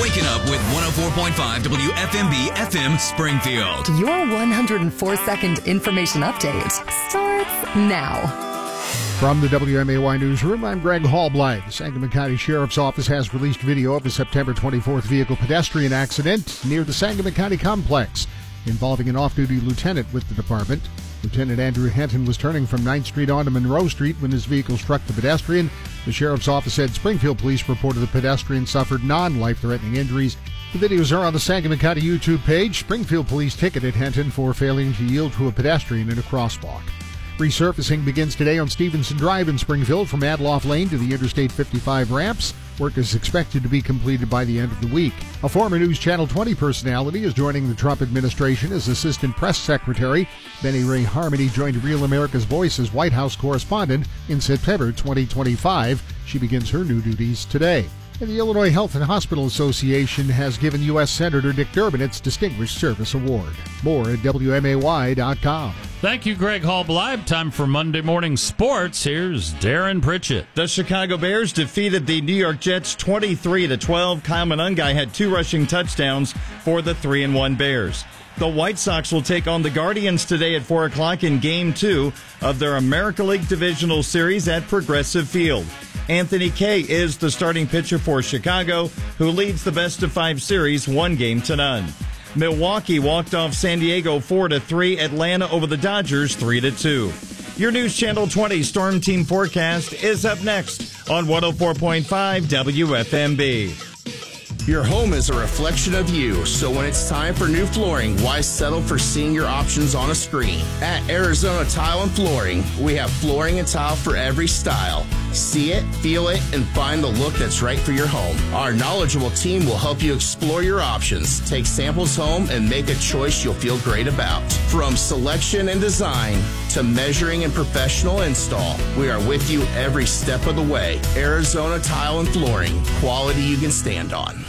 Waking up with 104.5 WFMB FM Springfield. Your 104-second information update starts now. From the WMAY newsroom, I'm Greg Hallblight. The Sangamon County Sheriff's Office has released video of a September 24th vehicle pedestrian accident near the Sangamon County complex involving an off-duty lieutenant with the department. Lieutenant Andrew Henton was turning from 9th Street onto Monroe Street when his vehicle struck the pedestrian. The Sheriff's Office said Springfield Police reported the pedestrian suffered non-life-threatening injuries. The videos are on the Sangamon County YouTube page. Springfield Police ticketed Henton for failing to yield to a pedestrian in a crosswalk. Resurfacing begins today on Stevenson Drive in Springfield from Adloff Lane to the Interstate 55 ramps. Work is expected to be completed by the end of the week. A former News Channel 20 personality is joining the Trump administration as Assistant Press Secretary. Benny Ray Harmony joined Real America's Voice as White House correspondent in September 2025. She begins her new duties today. And the Illinois Health and Hospital Association has given U.S. Senator Dick Durbin its Distinguished Service Award. More at WMAY.com. Thank you, Greg Hallblight. Time for Monday Morning Sports. Here's Darren Pritchett. The Chicago Bears defeated the New York Jets 23-12. Kyle Monangai had 2 rushing touchdowns for the 3-1 Bears. The White Sox will take on the Guardians today at 4 o'clock in Game 2 of their America League Divisional Series at Progressive Field. Anthony Kay is the starting pitcher for Chicago, who leads the best-of-5 series 1-0. Milwaukee walked off San Diego 4-3. Atlanta over the Dodgers 3-2. Your News Channel 20 Storm Team forecast is up next on 104.5 WFMB. Your home is a reflection of you, so when it's time for new flooring, why settle for seeing your options on a screen? At Arizona Tile and Flooring, we have flooring and tile for every style. See it, feel it, and find the look that's right for your home. Our knowledgeable team will help you explore your options, take samples home, and make a choice you'll feel great about. From selection and design to measuring and professional install, we are with you every step of the way. Arizona Tile and Flooring, quality you can stand on.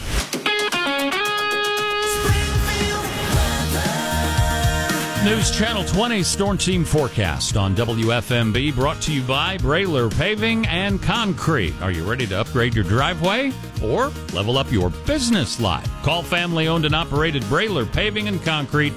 News Channel 20 Storm Team forecast on WFMB, brought to you by Brailer Paving and Concrete. Are you ready to upgrade your driveway or level up your business life? Call family-owned and operated Brailer Paving and Concrete,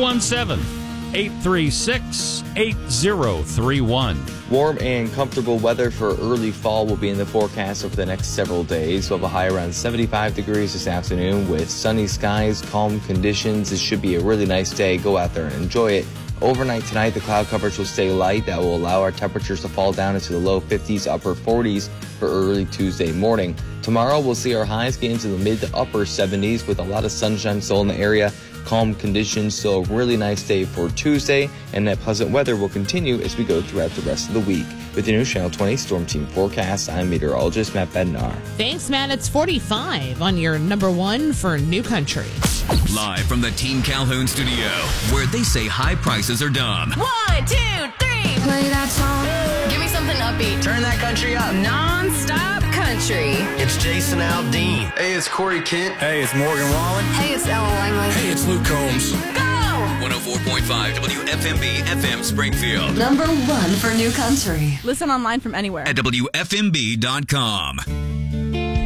217-836-8031. Warm and comfortable weather for early fall will be in the forecast over the next several days. We'll have a high around 75 degrees this afternoon with sunny skies, calm conditions. This should be a really nice day. Go out there and enjoy it. Overnight tonight, the cloud coverage will stay light. That will allow our temperatures to fall down into the low 50s, upper 40s for early Tuesday morning. Tomorrow, we'll see our highs get into the mid to upper 70s with a lot of sunshine still in the area. Calm conditions, so a really nice day for Tuesday, and that pleasant weather will continue as we go throughout the rest of the week. With the News Channel 20 Storm Team forecast, I'm meteorologist Matt Bednar. Thanks, Matt. It's 45 on your number 1 for New Country. Live from the Team Calhoun studio, where they say high prices are dumb. 1, 2, 3. Play that song. Give me something upbeat. Turn that country up. Non-stop country. It's Jason Aldean. Hey, it's Corey Kent. Hey, it's Morgan Wallen. Hey, it's Ellen Langley. Hey, it's Luke Combs. Go! 104.5 WFMB FM Springfield. Number 1 for New Country. Listen online from anywhere At WFMB.com.